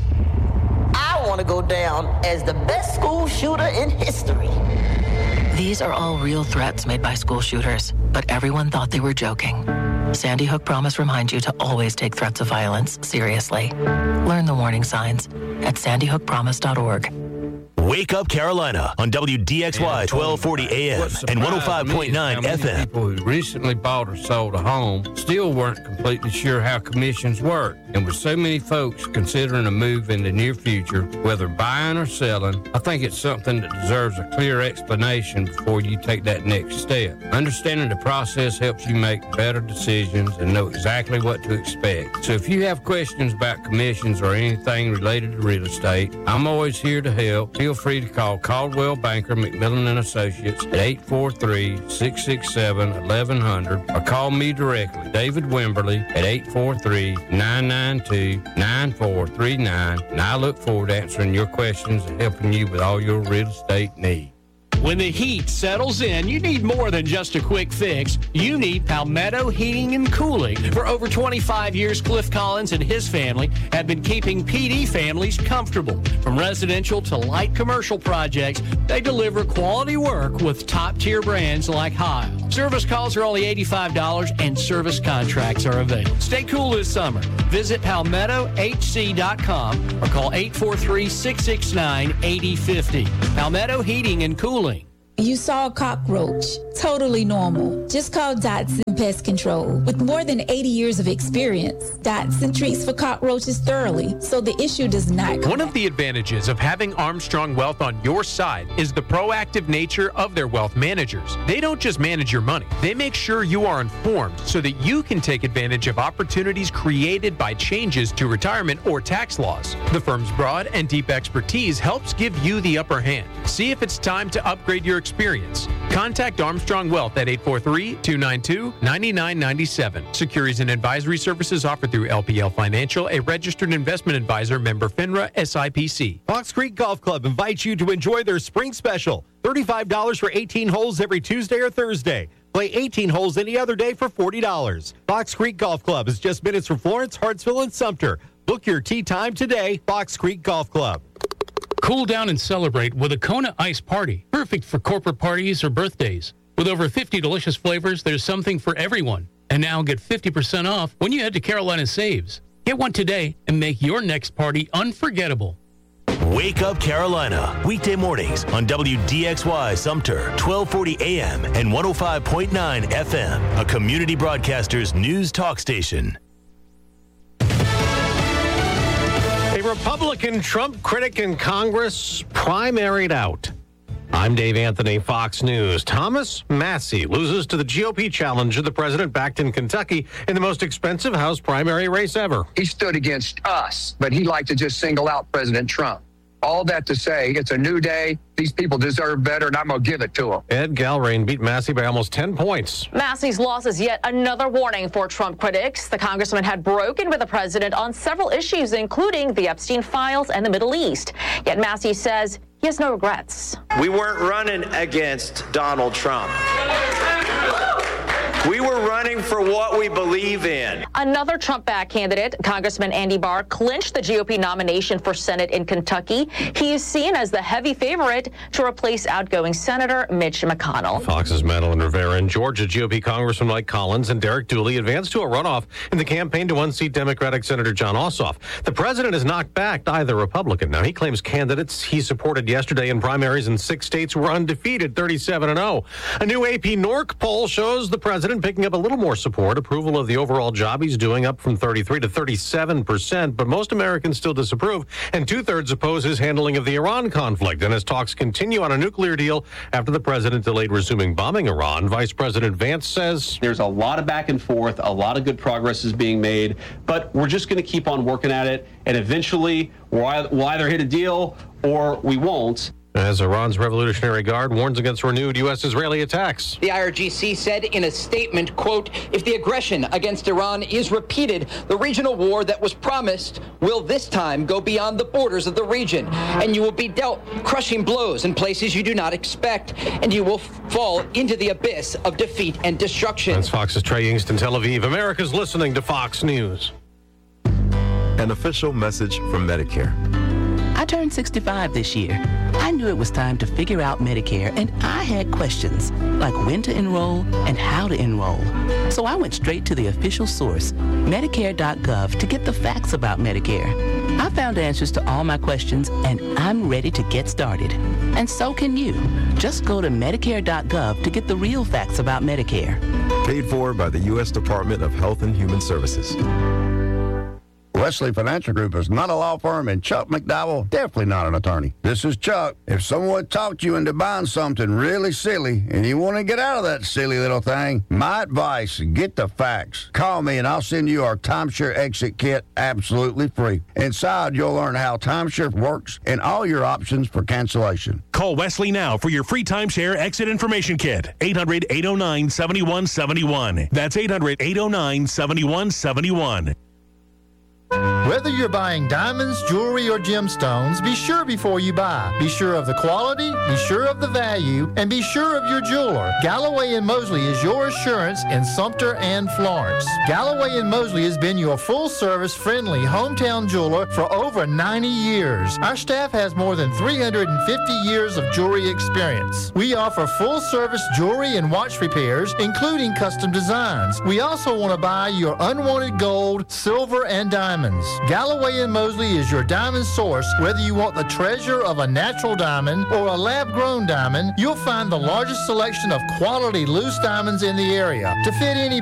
I want to go down as the best school shooter in history. These are all real threats made by school shooters, but everyone thought they were joking. Sandy Hook Promise reminds you to always take threats of violence seriously. Learn the warning signs at sandy hook promise dot org. Wake Up Carolina on W D X Y twelve forty A M and one oh five point nine F M. People who recently bought or sold a home still weren't completely sure how commissions work. And with so many folks considering a move in the near future, whether buying or selling, I think it's something that deserves a clear explanation before you take that next step. Understanding the process helps you make better decisions and know exactly what to expect. So if you have questions about commissions or anything related to real estate, I'm always here to help. Feel free to call Caldwell Banker McMillan and Associates at eight four three, six six seven, eleven hundred or call me directly, David Wimberly, at eight four three, nine nine two, nine four three nine, and I look forward to answering your questions and helping you with all your real estate needs. When the heat settles in, you need more than just a quick fix. You need Palmetto Heating and Cooling. For over twenty-five years, Cliff Collins and his family have been keeping P D families comfortable. From residential to light commercial projects, they deliver quality work with top-tier brands like Heil. Service calls are only eighty-five dollars and service contracts are available. Stay cool this summer. Visit palmetto h c dot com or call eight four three, six six nine, eight zero five zero. Palmetto Heating and Cooling. You saw a cockroach. Totally normal. Just call Dotson Pest Control. With more than eighty years of experience, Dotson treats for cockroaches thoroughly, so the issue does not come. One of the advantages of having Armstrong Wealth on your side is the proactive nature of their wealth managers. They don't just manage your money. They make sure you are informed so that you can take advantage of opportunities created by changes to retirement or tax laws. The firm's broad and deep expertise helps give you the upper hand. See if it's time to upgrade your experience. Contact Armstrong Wealth at eight four three, two nine two, nine nine nine seven. Securities and advisory services offered through L P L Financial, a registered investment advisor, member FINRA, S I P C. Fox Creek Golf Club invites you to enjoy their spring special. thirty-five dollars for eighteen holes every Tuesday or Thursday. Play eighteen holes any other day for forty dollars. Fox Creek Golf Club is just minutes from Florence, Hartsville, and Sumter. Book your tee time today, Fox Creek Golf Club. Cool down and celebrate with a Kona Ice Party, perfect for corporate parties or birthdays. With over fifty delicious flavors, there's something for everyone. And now get fifty percent off when you head to Carolina Saves. Get one today and make your next party unforgettable. Wake Up Carolina, weekday mornings on W D X Y Sumter, twelve forty A M and one oh five point nine F M, a Community Broadcasters news talk station. A Republican Trump critic in Congress primaried out. I'm Dave Anthony, Fox News. Thomas Massie loses to the G O P challenger the president backed in Kentucky in the most expensive House primary race ever. He stood against us, but he liked to just single out President Trump. All that to say, it's a new day. These people deserve better, and I'm going to give it to them. Ed Galrain beat Massie by almost ten points. Massie's loss is yet another warning for Trump critics. The congressman had broken with the president on several issues, including the Epstein files and the Middle East. Yet Massie says he has no regrets. We weren't running against Donald Trump. We were running for what we believe in. Another Trump-backed candidate, Congressman Andy Barr, clinched the G O P nomination for Senate in Kentucky. He is seen as the heavy favorite to replace outgoing Senator Mitch McConnell. Fox's Madeline Rivera and Georgia G O P Congressman Mike Collins and Derek Dooley advanced to a runoff in the campaign to unseat Democratic Senator John Ossoff. The president has knocked back either Republican. Now, he claims candidates he supported yesterday in primaries in six states were undefeated, thirty-seven and oh. A new A P Norc poll shows the president picking up a little more support, approval of the overall job he's doing up from thirty-three to thirty-seven percent, but most Americans still disapprove, and two-thirds oppose his handling of the Iran conflict. And as talks continue on a nuclear deal after the president delayed resuming bombing Iran, Vice President Vance says there's a lot of back and forth, a lot of good progress is being made, but we're just going to keep on working at it, and eventually we'll either hit a deal or we won't. As Iran's Revolutionary Guard warns against renewed U S-Israeli attacks. The I R G C said in a statement, quote, if the aggression against Iran is repeated, the regional war that was promised will this time go beyond the borders of the region, and you will be dealt crushing blows in places you do not expect, and you will fall into the abyss of defeat and destruction. That's Fox's Trey Yingst in Tel Aviv. America's listening to Fox News. An official message from Medicare. I turned sixty-five this year. I knew it was time to figure out Medicare, and I had questions, like when to enroll and how to enroll. So I went straight to the official source, Medicare dot gov, to get the facts about Medicare. I found answers to all my questions, and I'm ready to get started. And so can you. Just go to Medicare dot gov to get the real facts about Medicare. Paid for by the U S Department of Health and Human Services. Wesley Financial Group is not a law firm, and Chuck McDowell, definitely not an attorney. This is Chuck. If someone talked you into buying something really silly and you want to get out of that silly little thing, my advice, get the facts. Call me and I'll send you our timeshare exit kit absolutely free. Inside, you'll learn how timeshare works and all your options for cancellation. Call Wesley now for your free timeshare exit information kit. eight hundred, eight oh nine, seven one seven one. That's eight hundred, eight oh nine, seven one seven one. Whether you're buying diamonds, jewelry, or gemstones, be sure before you buy. Be sure of the quality, be sure of the value, and be sure of your jeweler. Galloway and Mosley is your assurance in Sumter and Florence. Galloway and Mosley has been your full-service, friendly hometown jeweler for over ninety years. Our staff has more than three hundred fifty years of jewelry experience. We offer full-service jewelry and watch repairs, including custom designs. We also want to buy your unwanted gold, silver, and diamonds. Galloway and Mosley is your diamond source. Whether you want the treasure of a natural diamond or a lab-grown diamond, you'll find the largest selection of quality loose diamonds in the area to fit any